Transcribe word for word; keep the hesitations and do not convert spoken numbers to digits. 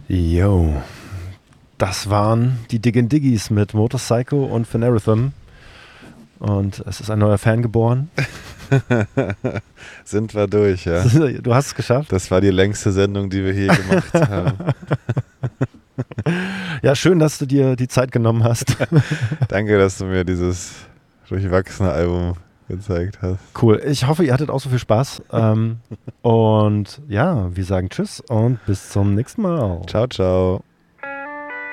Yo, das waren die Diggin' Diggies mit Motorpsycho und Phanerothm. Und es ist ein neuer Fan geboren. Sind wir durch, ja. Du hast es geschafft. Das war die längste Sendung, die wir hier gemacht haben. Ja, schön, dass du dir die Zeit genommen hast. Danke, dass du mir dieses durchwachsene Album gezeigt hast. Cool. Ich hoffe, ihr hattet auch so viel Spaß. ähm, und ja, wir sagen Tschüss und bis zum nächsten Mal. Ciao, ciao.